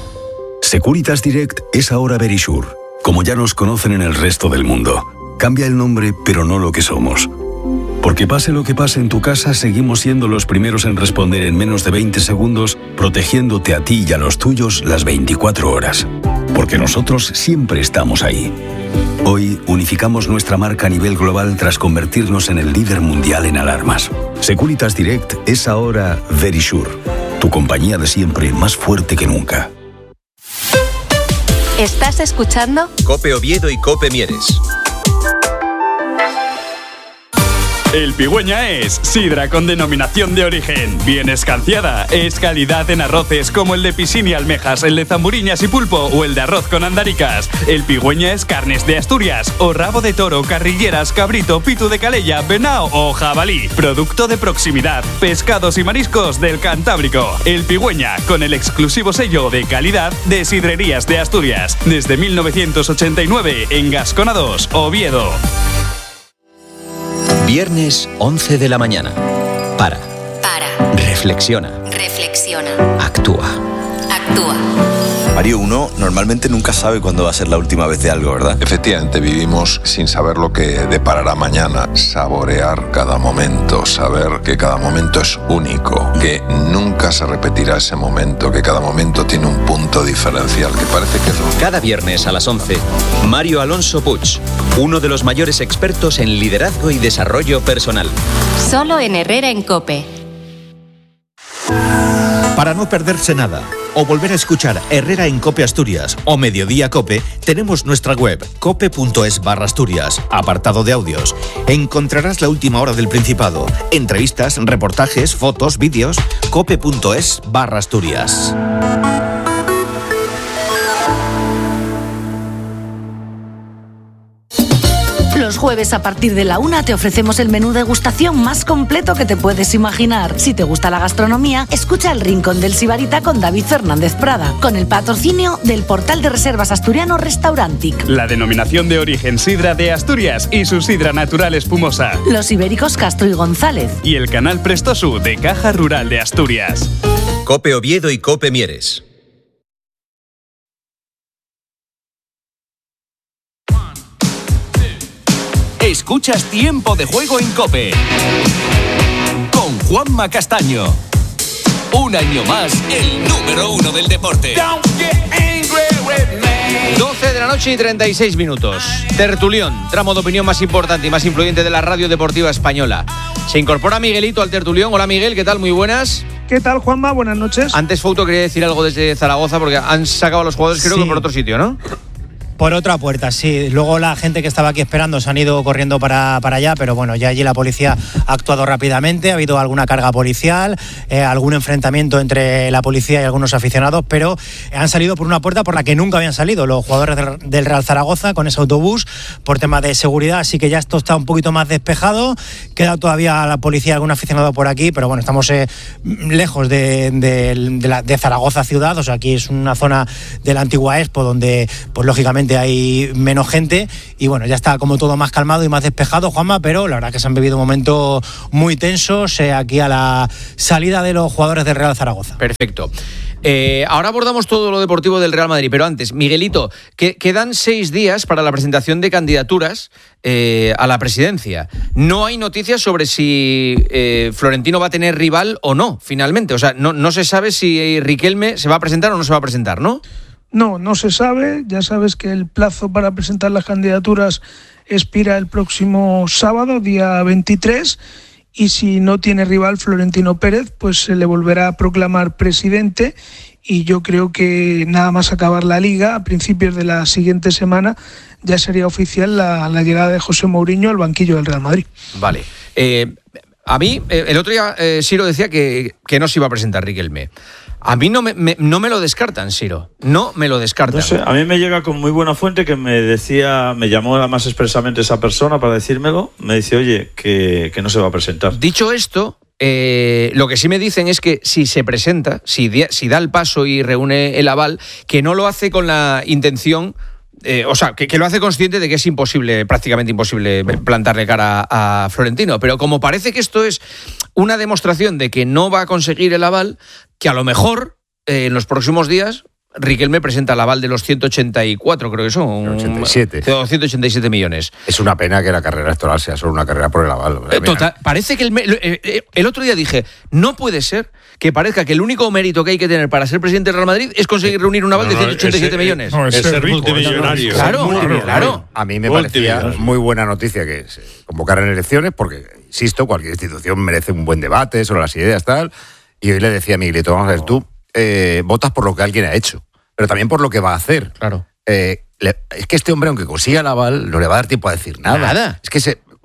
Securitas Direct es ahora Verisure, como ya nos conocen en el resto del mundo. Cambia el nombre, pero no lo que somos. Porque pase lo que pase en tu casa, seguimos siendo los primeros en responder en menos de veinte segundos, protegiéndote a ti y a los tuyos las veinticuatro horas. Porque nosotros siempre estamos ahí. Hoy unificamos nuestra marca a nivel global tras convertirnos en el líder mundial en alarmas. Securitas Direct es ahora Verisure, tu compañía de siempre más fuerte que nunca. ¿Estás escuchando? COPE Oviedo y COPE Mieres. El Pigüeña es sidra con denominación de origen, bien escanciada, es calidad en arroces como el de piscina y almejas, el de zamburiñas y pulpo o el de arroz con andaricas. El Pigüeña es carnes de Asturias o rabo de toro, carrilleras, cabrito, pitu de calella, venao o jabalí. Producto de proximidad, pescados y mariscos del Cantábrico. El Pigüeña, con el exclusivo sello de calidad de Sidrerías de Asturias. Desde mil novecientos ochenta y nueve en Gascona dos, Oviedo. Viernes once de la mañana. Para. Para. Reflexiona. Reflexiona. Actúa. Actúa. Mario, uno normalmente nunca sabe cuándo va a ser la última vez de algo, ¿verdad? Efectivamente, vivimos sin saber lo que deparará mañana. Saborear cada momento, saber que cada momento es único, que nunca se repetirá ese momento, que cada momento tiene un punto diferencial, que parece que es lo... Cada viernes a las once, Mario Alonso Puig, uno de los mayores expertos en liderazgo y desarrollo personal. Solo en Herrera en COPE. Para no perderse nada o volver a escuchar Herrera en COPE Asturias o Mediodía COPE, tenemos nuestra web cope.es barra Asturias, apartado de audios. Encontrarás la última hora del Principado, entrevistas, reportajes, fotos, vídeos, cope.es barra Asturias. Los jueves a partir de la una te ofrecemos el menú degustación más completo que te puedes imaginar. Si te gusta la gastronomía, escucha El Rincón del Sibarita con David Fernández Prada, con el patrocinio del portal de reservas asturiano Restaurantic. La denominación de origen sidra de Asturias y su sidra natural espumosa. Los ibéricos Castro y González. Y el canal Prestosu de Caja Rural de Asturias. COPE Oviedo y COPE Mieres. Escuchas Tiempo de Juego en COPE con Juanma Castaño. Un año más, el número uno del deporte. doce de la noche y treinta y seis minutos. Tertulión, tramo de opinión más importante y más influyente de la radio deportiva española. Se incorpora Miguelito al tertulión. Hola Miguel, ¿qué tal? Muy buenas. ¿Qué tal, Juanma? Buenas noches. Antes Fouto quería decir algo desde Zaragoza porque han sacado a los jugadores, creo Sí. que por otro sitio, ¿no? Por otra puerta, sí. Luego la gente que estaba aquí esperando se han ido corriendo para, para allá, pero bueno, ya allí la policía ha actuado rápidamente, ha habido alguna carga policial, eh, algún enfrentamiento entre la policía y algunos aficionados, pero han salido por una puerta por la que nunca habían salido los jugadores del, del Real Zaragoza con ese autobús por tema de seguridad, así que ya esto está un poquito más despejado. Queda todavía la policía y algún aficionado por aquí, pero bueno, estamos eh, lejos de, de, de, la, de Zaragoza ciudad, o sea, aquí es una zona de la antigua Expo donde, pues lógicamente, hay menos gente y bueno, ya está como todo más calmado y más despejado, Juanma, pero la verdad que se han vivido momentos muy tensos eh, aquí a la salida de los jugadores del Real Zaragoza. Perfecto. Eh, ahora abordamos todo lo deportivo del Real Madrid, pero antes, Miguelito, que quedan seis días para la presentación de candidaturas eh, a la presidencia. No hay noticias sobre si eh, Florentino va a tener rival o no, finalmente. O sea, no, no se sabe si Riquelme se va a presentar o no se va a presentar, ¿no? No, no se sabe. Ya sabes que el plazo para presentar las candidaturas expira el próximo sábado, día veintitrés, y si no tiene rival Florentino Pérez, pues se le volverá a proclamar presidente, y yo creo que nada más acabar la Liga, a principios de la siguiente semana, ya sería oficial la, la llegada de José Mourinho al banquillo del Real Madrid. Vale. Eh, a mí, eh, el otro día eh, Siro decía que, que no se iba a presentar Riquelme. A mí no me, me, no me lo descartan, Siro. No me lo descartan. No sé, a mí me llega con muy buena fuente que me decía, me llamó más expresamente esa persona para decírmelo. Me dice, oye, que, que no se va a presentar. Dicho esto, eh, lo que sí me dicen es que si se presenta, si, si da el paso y reúne el aval, que no lo hace con la intención... Eh, o sea, que, que lo hace consciente de que es imposible, prácticamente imposible plantarle cara a, a Florentino, pero como parece que esto es una demostración de que no va a conseguir el aval, que a lo mejor eh, en los próximos días Riquelme presenta el aval de los ciento ochenta y cuatro, creo que son. ochenta y siete. ciento ochenta y siete millones. Es una pena que la carrera electoral sea solo una carrera por el aval. Eh, total, parece que el, el, el otro día dije, no puede ser que parezca que el único mérito que hay que tener para ser presidente del Real Madrid es conseguir reunir un aval no, no, de ciento ochenta y siete ese, millones. No, es ser, ser rico, multimillonario. Claro, multimillonario. claro. A mí me parecía muy buena noticia que se convocaran elecciones porque, insisto, cualquier institución merece un buen debate sobre las ideas, tal. Y hoy le decía a Miguelito, vamos a ver, tú eh, votas por lo que alguien ha hecho, pero también por lo que va a hacer. Claro. Eh, le, es que este hombre, aunque consiga el aval, no le va a dar tiempo a decir nada. Nada. Es que se,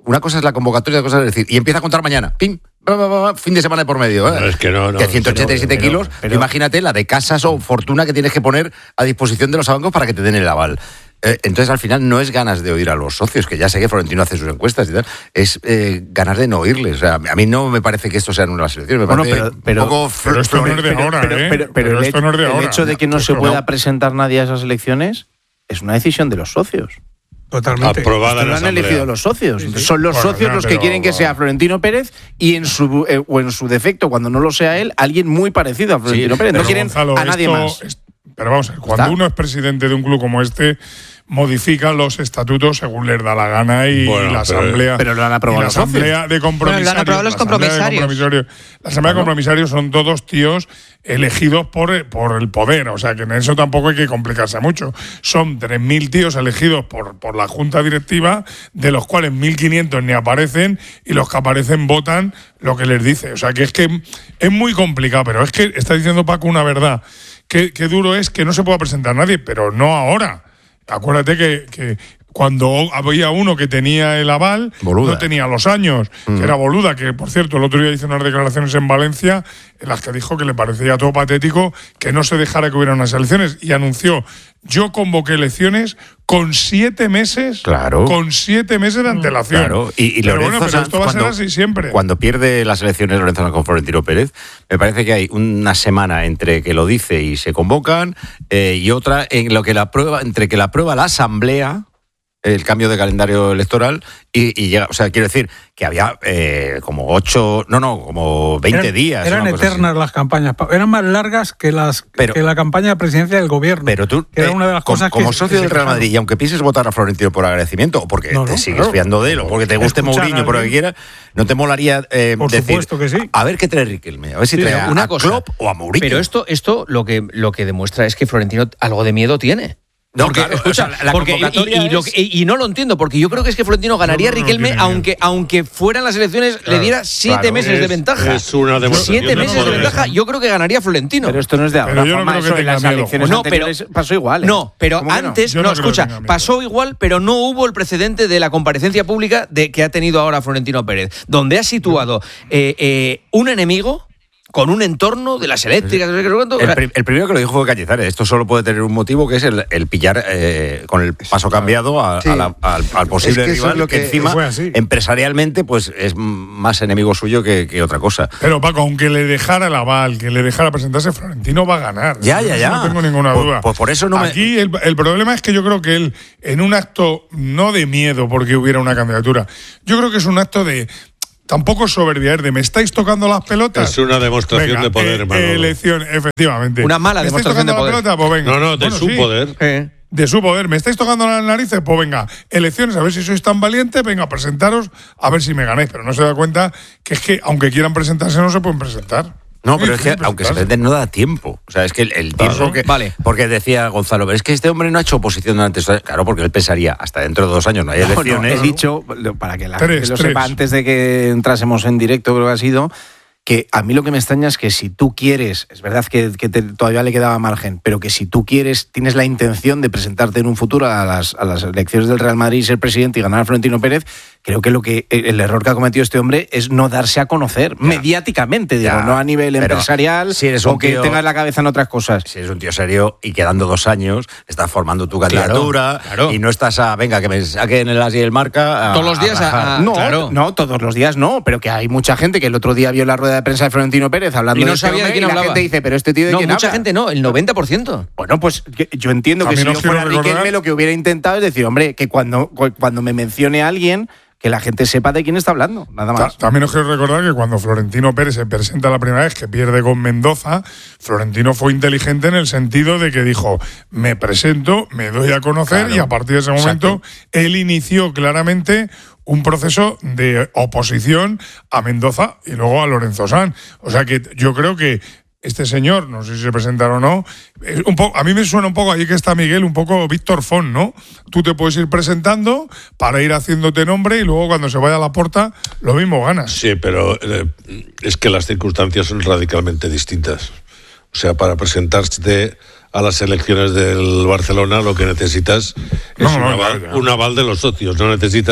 Una cosa es la convocatoria, otra cosa es decir, y empieza a contar mañana, pim, va, va, va, fin de semana de por medio. ¿eh? No, es que no, no. Que ciento ochenta y siete pero, kilos, pero, imagínate la de casas o fortuna que tienes que poner a disposición de los bancos para que te den el aval. Eh, entonces, al final, no es ganas de oír a los socios, que ya sé que Florentino hace sus encuestas y tal, es eh, ganas de no oírles. O sea, a mí no me parece que esto sea en una selección, me Bueno, parece pero- pero- un poco... pero esto no es de pero- ahora, pero- ¿eh? pero- Pero el, esto hecho, no es de el ahora. hecho de que no Pues se no. pueda presentar nadie a esas elecciones es una decisión de los socios. Totalmente. Aprobada Esto en lo la han asamblea. elegido los socios. Sí, sí. Entonces, son los Bueno, socios ya, los que pero- quieren que sea Florentino Pérez y en su eh, o en su defecto, cuando no lo sea él, alguien muy parecido a Florentino Pérez. No Pero, quieren Gonzalo, a nadie esto más. es- pero vamos a ver, cuando ¿Está? uno es presidente de un club como este, modifica los estatutos según les da la gana y Bueno, la pero- asamblea. pero lo han aprobado y la los socios. asamblea de compromisarios. Bueno, lo han aprobado los la asamblea de compromisarios. compromisarios- La asamblea de compromisarios son todos tíos elegidos por, por el poder. O sea que en eso tampoco hay que complicarse mucho. Son tres mil tíos elegidos por, por la junta directiva, de los cuales mil quinientos ni aparecen y los que aparecen votan lo que les dice. O sea que es que es muy complicado, pero es que está diciendo Paco una verdad. Qué, qué duro es que no se pueda presentar nadie, pero no ahora. Acuérdate que, que cuando había uno que tenía el aval, Boluda. no tenía los años, Mm. que era Boluda, que por cierto el otro día hizo unas declaraciones en Valencia en las que dijo que le parecía todo patético que no se dejara que hubiera unas elecciones y anunció: yo convoqué elecciones con siete meses, Claro. con siete meses de antelación. Claro, y, y pero Lorenzo bueno, pero Sanz, esto va a ser cuando, así siempre. cuando pierde las elecciones Lorenzo Sanz con Florentino Pérez, me parece que hay una semana entre que lo dice y se convocan eh, y otra en lo que la prueba, entre que la aprueba la asamblea, el cambio de calendario electoral y, y llega, o sea, quiero decir que había eh, como ocho, no, no, como veinte Eran- días. Eran una cosa así. eternas las campañas. pa- Eran más largas que las Pero- que la campaña de presidencia del gobierno. Pero tú, que era eh, una de las como, cosas que como que socio se del Real quejaron. Madrid, y aunque pienses votar a Florentino por agradecimiento o porque No, te no, sigues claro. fiando de él o porque te guste Escuchar a Mourinho, por lo que alguien. quieras, ¿no te molaría eh, Por decir, supuesto que sí. a ver qué trae Riquelme? A ver si Sí, trae pero a, una a cosa, Klopp o a Mourinho. Pero esto, esto lo que lo que demuestra es que Florentino algo de miedo tiene. No, Porque, claro, escucha, o sea, la porque- y- convocatoria y, lo es- que- y- y no lo entiendo, porque yo creo que es que Florentino ganaría No, no, no Riquelme, tiene miedo. aunque, aunque fueran las elecciones, le diera siete claro, meses de es- ventaja. es una demostración Siete de meses de poder. ventaja, yo creo que ganaría Florentino. Pero esto no es de ahora. Pero yo no Juanma, creo que eso en tenga las miedo. elecciones No, pero- anteriores pasó igual. ¿eh? No, pero ¿Cómo que no? antes, Yo no, no creo que escucha, tenga miedo. pasó igual, pero no hubo el precedente de la comparecencia pública de que ha tenido ahora Florentino Pérez, donde ha situado eh, eh, un enemigo con un entorno de las eléctricas. no sé qué, no sé cuánto. El, pri- el primero que lo dijo fue Cañizares. Esto solo puede tener un motivo, que es el, el pillar eh, con el paso cambiado a, Sí. a la- al, al posible Es que eso rival, es lo que, que- encima, fue así. empresarialmente, pues es más enemigo suyo que, que otra cosa. Pero Paco, aunque le dejara el aval, que le dejara presentarse, Florentino va a ganar. Ya, Eso ya, ya. No tengo ninguna Pues- duda. pues por eso no me- Aquí el, el problema es que yo creo que él, en un acto no de miedo porque hubiera una candidatura, yo creo que es un acto de... Tampoco soberbiar de me estáis tocando las pelotas. Es una demostración Venga, de poder, eh, Manolo. elección, efectivamente. Una mala ¿Me estáis demostración tocando de la poder. pelota? Pues venga. No, no, de Bueno, su sí. poder. Eh. De su poder. ¿Me estáis tocando las narices? Pues venga, elecciones, a ver si sois tan valientes, venga, presentaros, a ver si me ganáis. Pero no se da cuenta que es que, aunque quieran presentarse, no se pueden presentar. No, pero Muy es que difícil aunque se presentarse. presenten no da tiempo. O sea, es que el, el tiempo Claro. que... Vale. Porque decía Gonzalo, pero es que este hombre no ha hecho oposición durante... estos años". Claro, porque él pensaría, hasta dentro de dos años no hay No, no, elecciones. he dicho, para que la Tres, gente lo tres. sepa, antes de que entrásemos en directo, creo que ha sido, que a mí lo que me extraña es que si tú quieres, es verdad que, que te- todavía le quedaba margen, pero que si tú quieres, tienes la intención de presentarte en un futuro a las, a las elecciones del Real Madrid y ser presidente y ganar a Florentino Pérez, creo que lo que el error que ha cometido este hombre es no darse a conocer mediáticamente, digo, Ya, no a nivel pero empresarial si eres o un que tío- tengas la cabeza en otras cosas. Si eres un tío serio y quedando dos años, estás formando tu candidatura claro. y no estás a, venga, que me saquen el as y el marca. a- Todos los días a- rajar. a- No, claro. no, todos los días no, pero que hay mucha gente que el otro día vio la rueda de prensa de Florentino Pérez hablando Y no de este sabía de hombre quién y la hablaba. gente dice, pero este tío de No, quién mucha habla? gente no, el noventa por ciento. Bueno, pues que- yo entiendo que También si yo os quiero fuera recordar- Riquelme lo que hubiera intentado es decir, hombre, que cuando, cu- cuando me mencione a alguien, que la gente sepa de quién está hablando, nada Ta- más. También os quiero recordar que cuando Florentino Pérez se presenta la primera vez que pierde con Mendoza, Florentino fue inteligente en el sentido de que dijo, me presento, me doy a conocer Claro. y a partir de ese momento él inició claramente un proceso de oposición a Mendoza y luego a Lorenzo Sanz. O sea que yo creo que este señor, no sé si se presentará o no, es un poco, a mí me suena un poco, ahí que está Miguel, un poco Víctor Font, ¿no? Tú te puedes ir presentando para ir haciéndote nombre y luego cuando se vaya a la puerta, lo mismo ganas. Sí, pero eh, es que las circunstancias son radicalmente distintas. O sea, para presentarte a las elecciones del Barcelona lo que necesitas es No, no, un, aval, ya, ya. un aval de los socios, no necesitas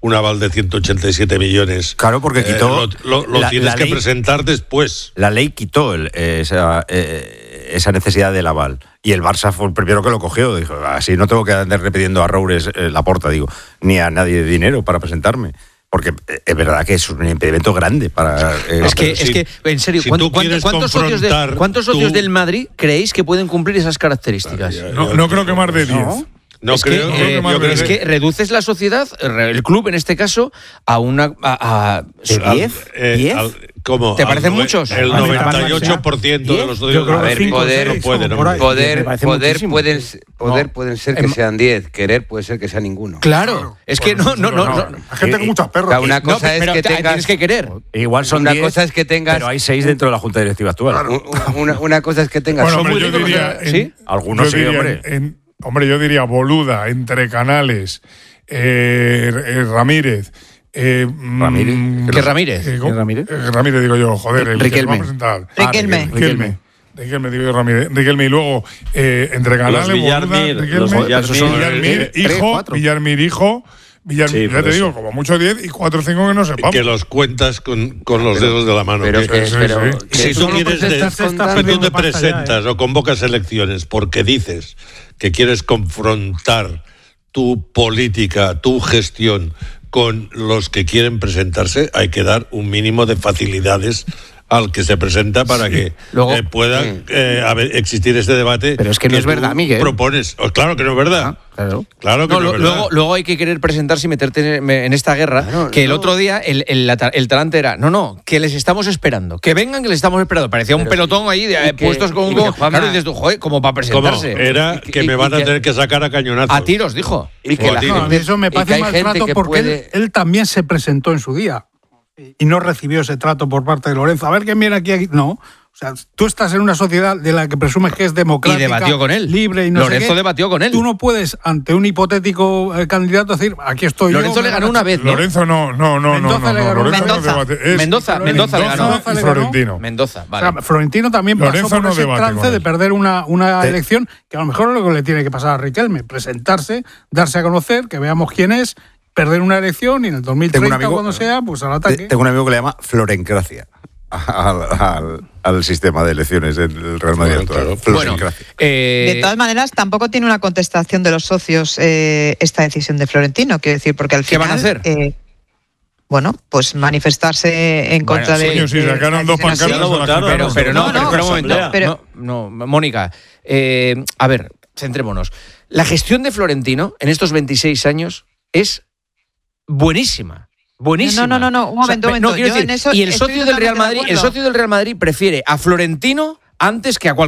un aval de ciento ochenta y siete millones. Claro, porque quitó... Eh, lo lo, lo la, tienes la que ley, presentar después. La ley quitó el, esa, eh, esa necesidad del aval. Y el Barça fue el primero que lo cogió. Dijo, así no tengo que andar repitiendo a Roures eh, la porta, digo, ni a nadie de dinero para presentarme. Porque es verdad que es un impedimento grande para... Eh, es, que, es que, en serio, si ¿cuántos, quieres ¿cuántos socios, de, ¿cuántos socios tú... del Madrid creéis que pueden cumplir esas características? No, no creo que más de diez. ¿No? No es creo, que, creo eh, que más yo de es que reduces la sociedad, el club en este caso, a una... A, a, ¿De diez? Eh, ¿diez? al, ¿Cómo? ¿Te parecen al, muchos? El noventa y ocho por ciento de los socios a ver, poder, no pueden. No poder, poder, muchísimo. pueden, poder No. pueden ser que Em- sean diez, querer puede ser que sea ninguno. Claro, es que no, no, no. no. Hay gente con muchas perras. O sea, una No, cosa pero es que te- tengas, tienes que querer. Igual son una diez, cosa es que tengas, pero hay seis dentro de la Junta Directiva actual. un- una, una cosa es que tengas. Bueno, son hombre, muy yo ricos, diría, ¿sí? en- ¿Sí? Algunos yo sí, diría hombre. en- en- hombre, yo diría Boluda, entre Canales, eh, eh, Ramírez. Eh, Ramírez. mm, ¿Qué Ramírez? eh, ¿cómo? ¿Qué Ramírez? Eh, Ramírez digo yo, joder, el que Riquelme. va a presentar. Riquelme. Ah, Riquelme. Riquelme, digo yo, Ramírez. Riquelme y luego eh, entre Canales, Los Boluda, Villarmir, Riquelme, los Villarmir. Villarmir, Tres, hijo, cuatro. Villarmir, hijo. Villarmir, Sí, ya por te eso. digo, como mucho diez y cuatro o cinco que no sepamos. Que los cuentas con, con los dedos de la mano. Pero que- que- sí, pero sí. que si tú solo quieres de, presentas si tú contando- te pasta ya, presentas o convocas elecciones porque dices que quieres confrontar tu política, tu gestión con los que quieren presentarse, hay que dar un mínimo de facilidades al que se presenta para que Luego- eh, pueda Sí. eh, haber- existir este debate. Pero es que no es tú verdad, Miguel. Propones. Oh, claro que no es verdad. Claro. Claro que No, no, lo- es verdad. luego, luego hay que querer presentarse y meterte en, en esta guerra. Claro, que el no. otro día el, el, la ta- el talante era, no, no, que les estamos esperando. Que vengan, que les estamos esperando. Parecía un Pero pelotón sí, ahí, de, y eh, que- puestos con y un. que Claro, Juanma- y dices tú, joder, como para ¿Cómo? presentarse. Era Y- que y- me y van a que- tener que sacar a cañonazos. A tiros, dijo. Y que O a la ti. No, a mí gente, eso me y parece que hay mal gente trato que porque puede- él, él también se presentó en su día y no recibió ese trato por parte de Lorenzo. A ver quién viene aquí, aquí. No. O sea, tú estás en una sociedad de la que presumes que es democrática, Y debatió con él. libre y no Lorenzo sé qué. debatió con él. Tú no puedes, ante un hipotético eh, candidato, decir, aquí estoy Lorenzo yo. le me ganó gana- una vez, ¿no? Lorenzo no, no, no, Mendoza no, no, le no, ganó Lorenzo no Mendoza. debate. Es Mendoza, Mendoza le ganó. y le ganó. Florentino. Mendoza, O vale. sea, Florentino también Lorenzo pasó por no ese debate trance con de él. perder una, una Te- elección que a lo mejor es lo que le tiene que pasar a Riquelme, presentarse, darse a conocer, que veamos quién es, perder una elección y en el dos mil Tengo un treinta, amigo- cuando sea, pues al Te- ataque. Tengo un amigo que le llama Florencracia al, al- al sistema de elecciones del Real Madrid. Bueno, claro. actual. Bueno, Florencracia. eh, De todas maneras, tampoco tiene una contestación de los socios eh, esta decisión de Florentino, quiero decir, porque al ¿Qué final... van a hacer? eh, bueno, pues manifestarse en contra de... Coño, si de sacaron esta dos decisión así. pancartas, lo se las votaron. Pero, quitaron. pero no, No, pero, no, espera un momento. no, pero- No, no, Mónica, eh, a ver, centrémonos. La gestión de Florentino en estos veintiséis años es buenísima. Buenísima. No, no, no, no, un momento, un no, momento. quiero Yo decir, en eso y el estoy socio del Real totalmente de Madrid, el acuerdo. socio del Real Madrid prefiere a Florentino antes que a cualquier